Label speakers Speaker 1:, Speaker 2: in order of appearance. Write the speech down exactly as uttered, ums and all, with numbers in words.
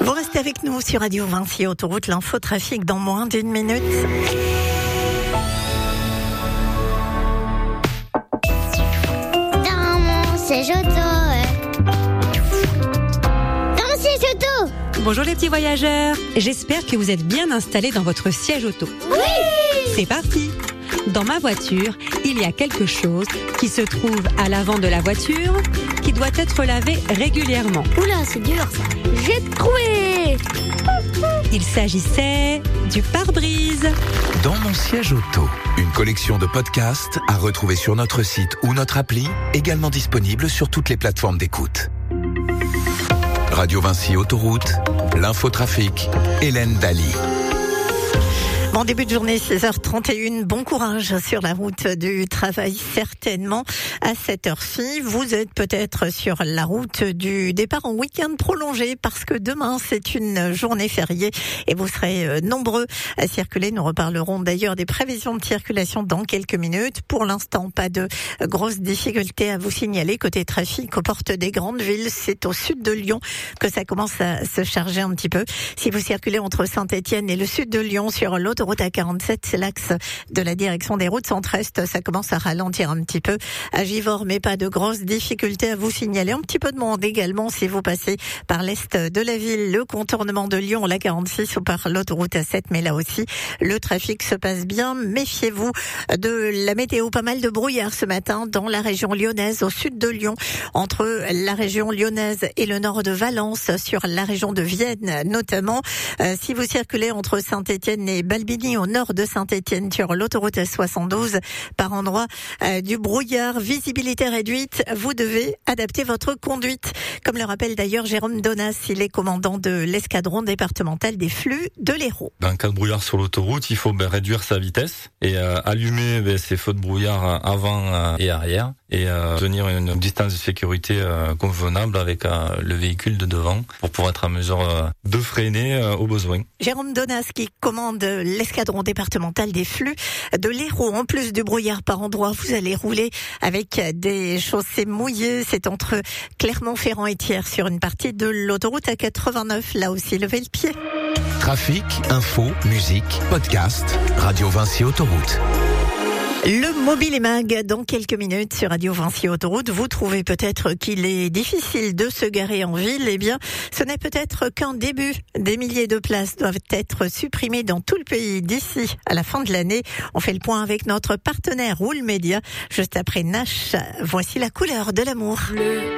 Speaker 1: Vous restez avec nous sur Radio Vinci Autoroute, l'infotrafic dans moins d'une minute.
Speaker 2: Dans mon siège auto. Dans mon siège auto.
Speaker 3: Bonjour les petits voyageurs. J'espère que vous êtes bien installés dans votre siège auto.
Speaker 2: Oui.
Speaker 3: C'est parti. Dans ma voiture, il y a quelque chose qui se trouve à l'avant de la voiture qui doit être lavé régulièrement.
Speaker 2: Oula, c'est dur ça. J'ai trouvé.
Speaker 3: Il s'agissait du pare-brise.
Speaker 4: Dans mon siège auto, une collection de podcasts à retrouver sur notre site ou notre appli, également disponible sur toutes les plateformes d'écoute. Radio Vinci Autoroute, l'infotrafic, Hélène Daly.
Speaker 1: Bon début de journée, seize heures trente et une. Bon courage sur la route du travail, certainement. À cette heure-ci, vous êtes peut-être sur la route du départ en week-end prolongé parce que demain, c'est une journée fériée et vous serez nombreux à circuler. Nous reparlerons d'ailleurs des prévisions de circulation dans quelques minutes. Pour l'instant, pas de grosses difficultés à vous signaler. Côté trafic, aux portes des grandes villes, c'est au sud de Lyon que ça commence à se charger un petit peu. Si vous circulez entre Saint-Étienne et le sud de Lyon sur l'autre Autoroute A quarante-sept, c'est l'axe de la direction des routes centre-est. Ça commence à ralentir un petit peu à Givors, mais pas de grosses difficultés à vous signaler. Un petit peu de monde également si vous passez par l'est de la ville, le contournement de Lyon, l'A quarante-six ou par l'autoroute A sept. Mais là aussi, le trafic se passe bien. Méfiez-vous de la météo. Pas mal de brouillard ce matin dans la région lyonnaise, au sud de Lyon, entre la région lyonnaise et le nord de Valence, sur la région de Vienne notamment. Euh, si vous circulez entre Saint-Étienne et Balbini, au nord de Saint-Étienne, sur l'autoroute S soixante-douze, par endroit euh, du brouillard, visibilité réduite, vous devez adapter votre conduite. Comme le rappelle d'ailleurs Jérôme Donas, il est commandant de l'escadron départemental des flux de l'Hérault.
Speaker 5: Dans le cas de brouillard sur l'autoroute, il faut ben, réduire sa vitesse et euh, allumer ben, ses feux de brouillard avant euh, et arrière et euh, tenir une distance de sécurité euh, convenable avec euh, le véhicule de devant pour pouvoir être en mesure euh, de freiner euh, au besoin.
Speaker 1: Jérôme Donas qui commande l'escadron départemental des flux de l'Hérault. En plus du brouillard par endroit, vous allez rouler avec des chaussées mouillées. C'est entre Clermont-Ferrand et Thiers sur une partie de l'autoroute A quatre-vingt-neuf. Là aussi, levez le pied.
Speaker 4: Trafic, info, musique, podcast, Radio Vinci Autoroute.
Speaker 1: Le Mobile et Mag dans quelques minutes sur Radio Vinci Autoroute. Vous trouvez peut-être qu'il est difficile de se garer en ville. Eh bien, ce n'est peut-être qu'un début. Des milliers de places doivent être supprimées dans tout le pays d'ici à la fin de l'année. On fait le point avec notre partenaire Roule Média. Juste après Nash, voici la couleur de l'amour.